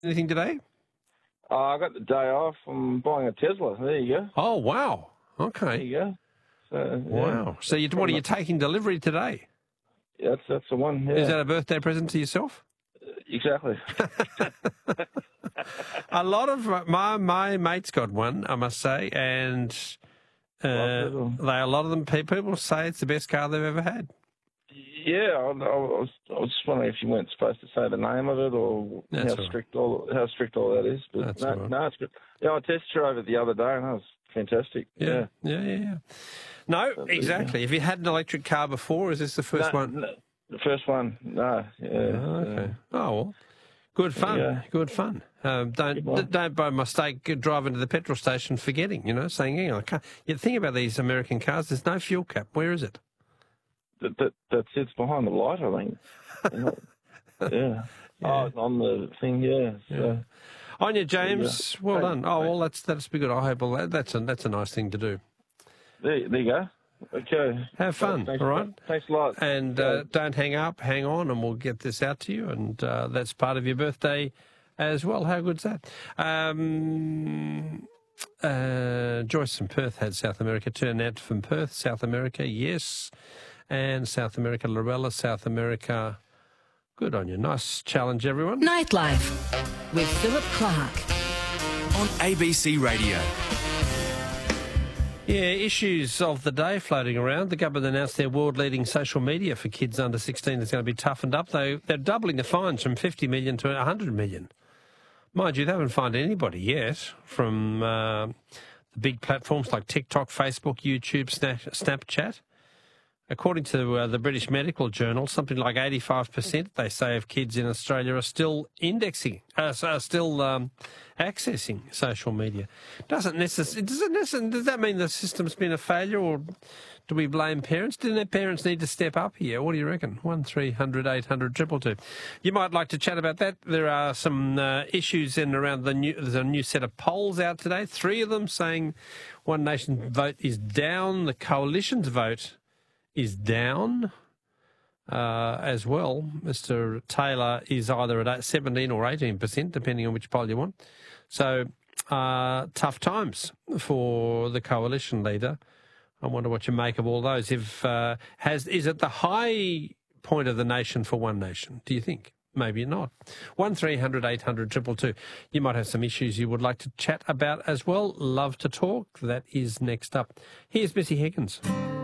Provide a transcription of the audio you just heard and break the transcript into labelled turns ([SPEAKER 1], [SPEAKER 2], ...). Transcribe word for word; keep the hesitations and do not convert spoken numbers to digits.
[SPEAKER 1] Anything today?
[SPEAKER 2] Uh, I got the day off. I'm buying a Tesla. There you go.
[SPEAKER 1] Oh, wow. Okay.
[SPEAKER 2] There you go. So, yeah.
[SPEAKER 1] Wow. So you, what are you taking delivery today?
[SPEAKER 2] Yeah, that's, that's the one, yeah.
[SPEAKER 1] Is that a birthday present to yourself?
[SPEAKER 2] Exactly.
[SPEAKER 1] A lot of my my mates got one, I must say, and uh, they a lot of them people say it's the best car they've ever had.
[SPEAKER 2] Yeah, I, I, was, I was just wondering if you weren't supposed to say the name of it or
[SPEAKER 1] That's
[SPEAKER 2] how
[SPEAKER 1] right.
[SPEAKER 2] strict all how strict all that is. But
[SPEAKER 1] That's
[SPEAKER 2] no,
[SPEAKER 1] all right.
[SPEAKER 2] no, it's good. Yeah, I tested drove it the other day and that was fantastic.
[SPEAKER 1] Yeah,
[SPEAKER 2] Yeah,
[SPEAKER 1] yeah, yeah. yeah. No, exactly. Have you had an electric car before? Or is this the first
[SPEAKER 2] no,
[SPEAKER 1] one?
[SPEAKER 2] No, the first one, no. Yeah.
[SPEAKER 1] Oh, okay.
[SPEAKER 2] Yeah.
[SPEAKER 1] Oh well. Good fun,
[SPEAKER 2] Yeah.
[SPEAKER 1] good fun. Um, don't d- don't by mistake drive into the petrol station forgetting, you know, saying, hang on, I can't. You think about these American cars, there's no fuel cap. Where is it?
[SPEAKER 2] That, that, that sits behind the light, I think. yeah. yeah. Oh, it's on the thing, yeah. So.
[SPEAKER 1] Yeah. Anya James,
[SPEAKER 2] Yeah.
[SPEAKER 1] well
[SPEAKER 2] Hey,
[SPEAKER 1] done. Oh,
[SPEAKER 2] hey.
[SPEAKER 1] well, that's that's be good. I hope all that, that's, a, that's a nice thing to do.
[SPEAKER 2] There, there you go. Okay.
[SPEAKER 1] Have fun,
[SPEAKER 2] Thanks,
[SPEAKER 1] all right?
[SPEAKER 2] Thanks a lot.
[SPEAKER 1] And uh, don't hang up, hang on, and we'll get this out to you. And uh, that's part of your birthday as well. How good's that? Um, uh, Joyce from Perth had South America. Turn out from Perth, South America, yes. And South America, Lorella, South America. Good on you. Nice challenge, everyone.
[SPEAKER 3] Nightlife with Philip Clark
[SPEAKER 4] on A B C Radio.
[SPEAKER 1] Yeah, issues of the day floating around. The government announced their world-leading social media for kids under sixteen is going to be toughened up. They, they're doubling the fines from fifty million dollars to one hundred million dollars. Mind you, they haven't fined anybody yet from uh, the big platforms like TikTok, Facebook, YouTube, Snap, Snapchat. According to uh, the British Medical Journal, something like eighty-five percent, they say, of kids in Australia are still indexing, uh, are still um, accessing social media. Doesn't necessarily, does, it necessarily, does that mean the system's been a failure, or do we blame parents? Do their parents need to step up here? What do you reckon? one three hundred eight hundred two two two. You might like to chat about that. There are some uh, issues in and around the new, there's a new set of polls out today, three of them saying One Nation vote is down, the Coalition's vote is down uh, as well. Mister Taylor is either at seventeen or eighteen percent, depending on which poll you want. So uh, tough times for the Coalition leader. I wonder what you make of all those. If uh, has is it the high point of the nation for One Nation, do you think? Maybe not. one three hundred eight hundred two two two. You might have some issues you would like to chat about as well. Love to talk. That is next up. Here's Missy Higgins.